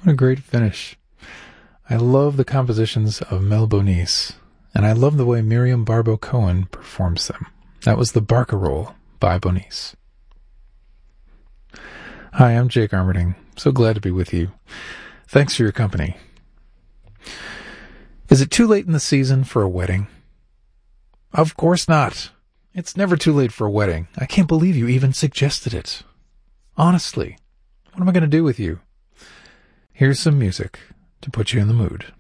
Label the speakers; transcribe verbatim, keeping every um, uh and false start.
Speaker 1: What a great finish. I love the compositions of Mel Bonis, and I love the way Miriam Barbo Cohen performs them. That was the Barcarolle by Bonis. Hi, I'm Jake Armerding. So glad to be with you. Thanks for your company. Is it too late in the season for a wedding? Of course not. It's never too late for a wedding. I can't believe you even suggested it. Honestly, what am I going to do with you? Here's some music to put you in the mood.